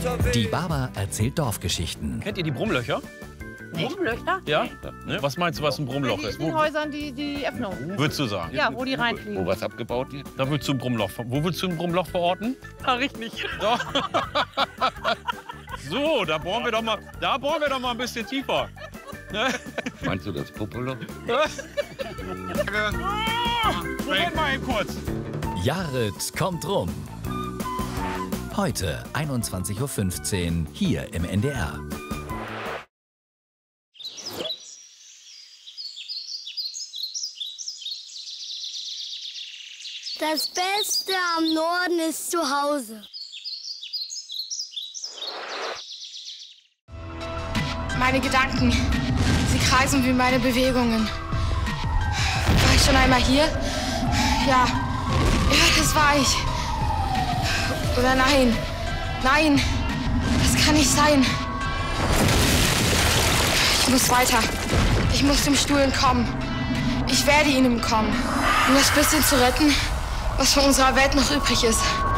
Die Baba erzählt Dorfgeschichten. Kennt ihr die Brummlöcher? Brummlöcher? Ja? Ne? Was meinst du, was ein Brummloch ist? In den Häusern die Öffnung. Würdest du sagen? Ja, wo die reinfliegen. Wo was abgebaut wird? Da würdest du ein Brummloch. Wo würdest du ein Brummloch verorten? Ach, ich nicht. Doch. So, da bohren wir doch mal ein bisschen tiefer. Ne? Meinst du das Popolo? Moment mal eben kurz. Jared kommt rum. Heute 21:15 Uhr hier im NDR. Das Beste am Norden ist zu Hause. Meine Gedanken, sie kreisen wie meine Bewegungen. War ich schon einmal hier? Ja, das war ich. Oder nein, nein, das kann nicht sein. Ich muss weiter. Ich muss dem Stuhl entkommen. Ich werde ihn entkommen, um das bisschen zu retten, was von unserer Welt noch übrig ist.